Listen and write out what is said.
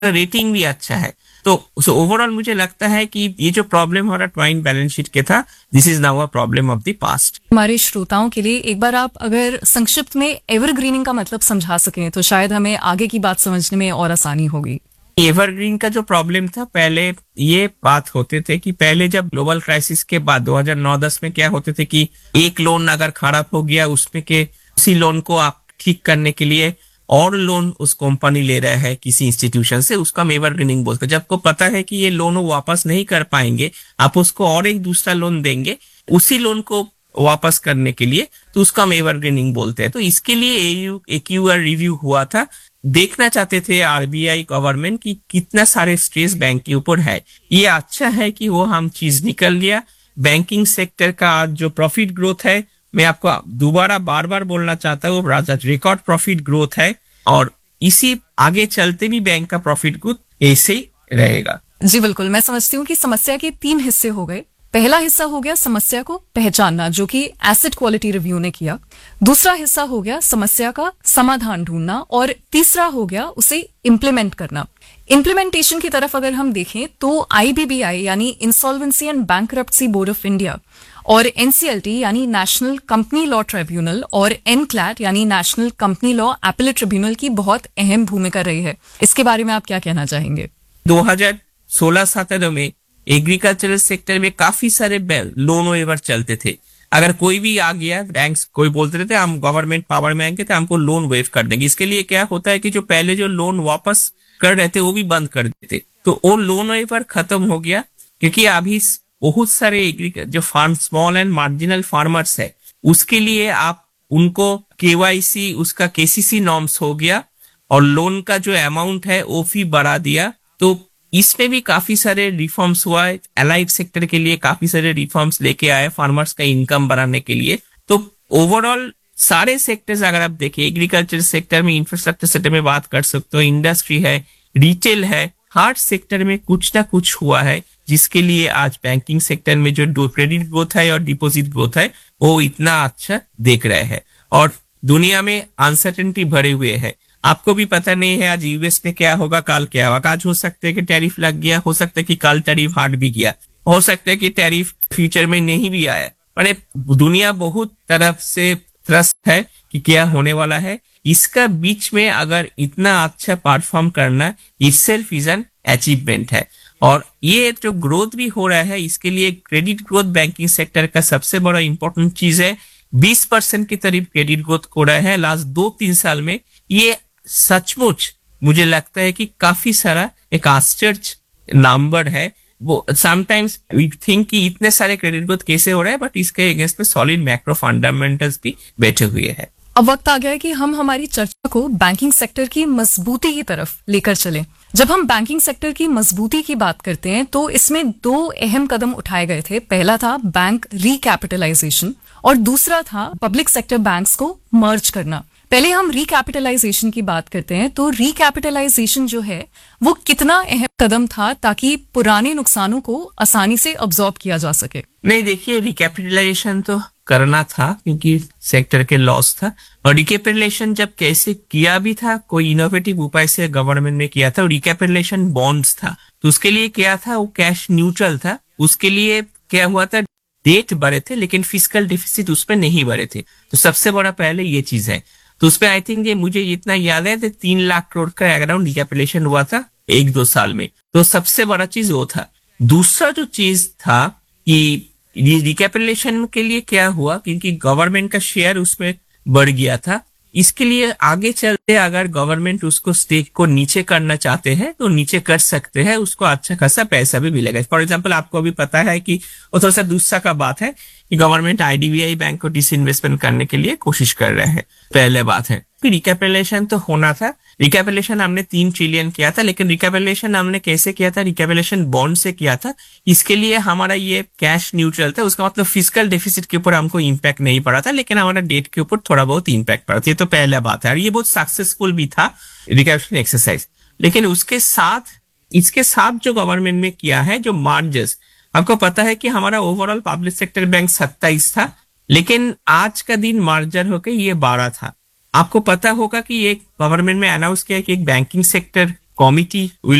Rating भी अच्छा है। तो ओवरऑल मुझे लगता है कि ये जो प्रॉब्लम हो रहा ट्वाइंड बैलेंस शीट के था, this is now a problem of the past. हमारे श्रोताओं के लिए एक बार आप अगर संक्षिप्त में एवरग्रीनिंग का मतलब समझा सकें तो शायद हमें आगे की बात समझने में और आसानी होगी। एवरग्रीन का जो प्रॉब्लम था, पहले ये बात होते थे कि पहले जब ग्लोबल क्राइसिस के बाद 2009-10 में क्या होते थे कि एक लोन अगर खराब हो गया, उसमें के उसी लोन को आप ठीक करने के लिए और लोन उस कंपनी ले रहा है किसी इंस्टीट्यूशन से, उसका हम एवरग्रीनिंग बोलते हैं। जब आपको पता है कि ये लोन वो वापस नहीं कर पाएंगे, आप उसको और एक दूसरा लोन देंगे उसी लोन को वापस करने के लिए, तो उसका हम एवरग्रीनिंग बोलते हैं। तो इसके लिए AQR रिव्यू हुआ था। देखना चाहते थे आरबीआई गवर्नमेंट की कितना सारे स्ट्रेस बैंक के ऊपर है। ये अच्छा है कि वो हम चीज निकल गया। बैंकिंग सेक्टर का आज जो प्रॉफिट ग्रोथ है, मैं आपको दोबारा बार बार बोलना चाहता हूँ, रिकॉर्ड प्रॉफिट ग्रोथ है और इसी आगे चलते भी बैंक का प्रॉफिट ग्रोथ ऐसे ही रहेगा। जी बिल्कुल, मैं समझती हूँ कि समस्या के 3 हिस्से हो गए। पहला हिस्सा हो गया समस्या को पहचानना, जो कि एसेट क्वालिटी रिव्यू ने किया। दूसरा हिस्सा हो गया समस्या का समाधान ढूंढना और तीसरा हो गया उसे इम्प्लीमेंट करना। इम्प्लीमेंटेशन की तरफ अगर हम देखें तो IBBI यानी insolvency and bankruptcy board of India और NCLT यानी नेशनल कंपनी लॉ ट्रिब्यूनल और NCLAT यानी national company law appellate tribunal की बहुत अहम भूमिका रही है। इसके बारे में आप क्या कहना चाहेंगे? 2016-17 में एग्रीकल्चरल सेक्टर में काफी सारे लोन वेवर चलते थे। अगर कोई भी आ गया, बैंक्स कोई बोलते थे हम गवर्नमेंट पावर में आएंगे तो हमको लोन वेव कर देंगे। इसके लिए क्या होता है कि जो पहले जो लोन वापस कर रहे थे वो भी बंद कर देते, तो वो लोन वेवर खत्म हो गया। क्योंकि अभी बहुत सारे जो farm small and marginal farmers है, उसके लिए आप उनको KYC उसका KCC नॉर्म्स हो गया और लोन का जो अमाउंट है वो भी बढ़ा दिया। तो इसमें भी काफी सारे रिफॉर्म्स हुआ है। एलाइड सेक्टर के लिए काफी सारे रिफॉर्म्स लेके आए फार्मर्स का इनकम बढ़ाने के लिए। तो ओवरऑल सारे सेक्टर्स अगर आप देखिए, एग्रीकल्चर सेक्टर में, इंफ्रास्ट्रक्चर सेक्टर में बात कर सकते हो, इंडस्ट्री है, रिटेल है, हर सेक्टर में कुछ ना कुछ हुआ है, जिसके लिए आज बैंकिंग सेक्टर में जो क्रेडिट ग्रोथ है और डिपॉजिट ग्रोथ है वो इतना अच्छा देख रहे हैं। और दुनिया में अनसर्टेनिटी भरे हुए है। आपको भी पता नहीं है आज यूएस में क्या होगा, कल क्या होगा। आज हो सकता है कि टैरिफ लग गया, हो सकता है कि कल टैरिफ हट भी गया, हो सकता है कि टैरिफ फ्यूचर में नहीं भी आया। माने दुनिया बहुत तरफ से त्रस्त है कि क्या होने वाला है। इसका बीच में अगर इतना अच्छा परफॉर्म करना इटसेल्फ इज एन अचीवमेंट है। और ये जो ग्रोथ भी हो रहा है, इसके लिए क्रेडिट ग्रोथ बैंकिंग सेक्टर का सबसे बड़ा इंपॉर्टेंट चीज है। 20% के करीब क्रेडिट ग्रोथ हो रहा है लास्ट 2-3 साल में। ये सचमुच मुझे लगता है कि काफी सारा एक आश्चर्य नंबर है। वो समटाइम्स वी थिंक कि इतने सारे क्रेडिट ग्रोथ कैसे हो रहा है, बट इसके अगेंस्ट में सॉलिड मैक्रो फंडामेंटल्स भी बैठे हुए हैं। अब वक्त आ गया है कि हम हमारी चर्चा को बैंकिंग सेक्टर की मजबूती की तरफ लेकर चलें। जब हम बैंकिंग सेक्टर की मजबूती की बात करते हैं तो इसमें 2 अहम कदम उठाए गए थे। पहला था बैंक रिकैपिटलाइजेशन और दूसरा था पब्लिक सेक्टर बैंक्स को मर्ज करना। पहले हम रिकैपिटलाइजेशन की बात करते हैं तो रिकैपिटलाइजेशन जो है वो कितना अहम कदम था ताकि पुराने नुकसानों को आसानी से अब्सॉर्ब किया जा सके? नहीं, देखिए, रिकैपिटलाइजेशन तो करना था क्योंकि सेक्टर के लॉस था। और रिकैपिटलाइजेशन जब कैसे किया भी था, कोई इनोवेटिव उपाय से गवर्नमेंट ने किया था। रिकैपिटलाइजेशन बॉन्ड्स था, तो उसके लिए क्या था, वो कैश न्यूट्रल था। उसके लिए क्या हुआ था, डेट बढ़े थे लेकिन फिस्कल डिफिसिट उसमें नहीं बढ़े थे। तो सबसे बड़ा पहले ये चीज है। तो उसपे आई थिंक ये मुझे इतना याद है 3 लाख करोड़ का अराउंड रिकैपिटलाइजेशन हुआ था 1-2 साल में। तो सबसे बड़ा चीज वो था। दूसरा जो चीज था कि रिकैपिटलाइजेशन के लिए क्या हुआ, क्योंकि गवर्नमेंट का शेयर उसमें बढ़ गया था। इसके लिए आगे चलते अगर गवर्नमेंट उसको स्टेक को नीचे करना चाहते हैं तो नीचे कर सकते हैं, उसको अच्छा खासा पैसा भी मिलेगा। फॉर एग्जांपल, आपको अभी पता है कि वो थोड़ा सा दूसरा का बात है कि गवर्नमेंट IDBI बैंक को डिसइन्वेस्टमेंट करने के लिए कोशिश कर रहे हैं। पहले बात है कि रिकैपिटलाइजेशन तो होना था। रिकैपिटलाइजेशन हमने 3 ट्रिलियन किया था, लेकिन रिकैपिटलाइजेशन हमने कैसे किया था, रिकैपिटलाइजेशन बॉन्ड से किया था। इसके लिए हमारा ये कैश न्यूट्रल था। उसका मतलब फिस्कल डेफिसिट के ऊपर हमको इम्पैक्ट नहीं पड़ा था, लेकिन हमारा डेट के ऊपर थोड़ा बहुत इम्पैक्ट पड़ा था। ये तो पहला बात है और ये बहुत सक्सेसफुल भी था रिकैपिटलाइजेशन एक्सरसाइज। लेकिन उसके साथ इसके साथ जो गवर्नमेंट में किया है, जो मार्जेस, आपको पता है कि हमारा ओवरऑल पब्लिक सेक्टर बैंक 27 था, लेकिन आज का दिन मार्जर होकर ये 12 था। आपको पता होगा कि एक गवर्नमेंट में अनाउंस किया कि एक बैंकिंग सेक्टर committee will